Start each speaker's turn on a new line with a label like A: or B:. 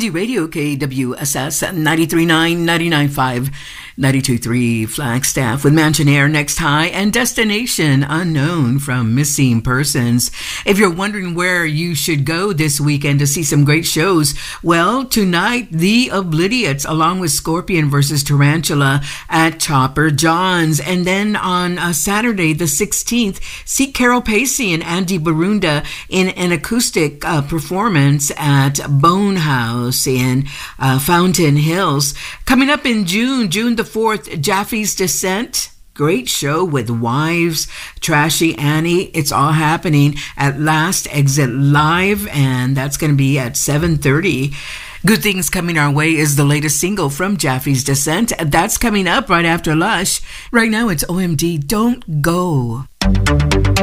A: Community Radio KWSS 93.9, 99.5, 92.3 Flagstaff with Mansion Air Next High and Destination Unknown from Missing Persons. If you're wondering where you should go this weekend to see some great shows, well, tonight, The Obliterates along with Scorpion versus Tarantula at Chopper John's. And then on Saturday, the 16th, see Carol Pacey and Andy Barunda in an acoustic performance at Bone House in Fountain Hills. Coming up in June the 4th, Jaffe's Descent. Great show with Wives, Trashy Annie. It's all happening at Last Exit Live, and that's going to be at 7:30. Good Things Coming Our Way is the latest single from Jaffe's Descent. That's coming up right after Lush. Right now, it's OMD Don't Go.